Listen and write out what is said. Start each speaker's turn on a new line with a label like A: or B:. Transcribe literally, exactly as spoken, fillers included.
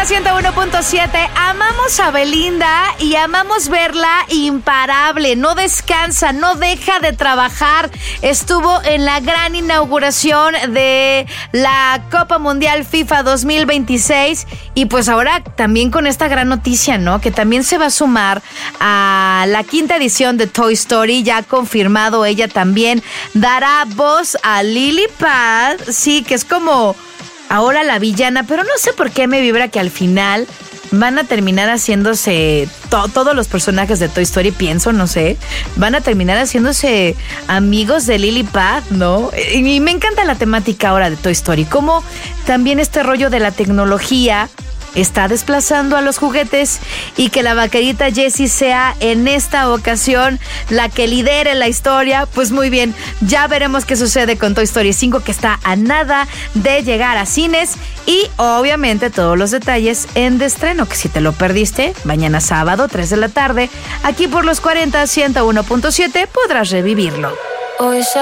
A: cuarenta, ciento uno punto siete. Amamos a Belinda y amamos verla imparable. No descansa, no deja de trabajar. Estuvo en la gran inauguración de la Copa Mundial FIFA dos mil veintiséis y pues ahora también con esta gran noticia, ¿no? Que también se va a sumar a la quinta edición de Toy Story. Ya confirmado, ella también dará voz a Lily Pad. Sí, que es como ahora la villana, pero no sé por qué me vibra que al final van a terminar haciéndose to- todos los personajes de Toy Story, pienso, no sé, van a terminar haciéndose amigos de Lily Pad, ¿no? Y, y me encanta la temática ahora de Toy Story, como también este rollo de la tecnología está desplazando a los juguetes y que la vaquerita Jessie sea en esta ocasión la que lidere la historia. Pues muy bien, ya veremos qué sucede con Toy Story cinco, que está a nada de llegar a cines, y obviamente todos los detalles en de estreno, que si te lo perdiste, mañana sábado tres de la tarde aquí por los cuarenta, ciento uno punto siete podrás revivirlo.
B: Hoy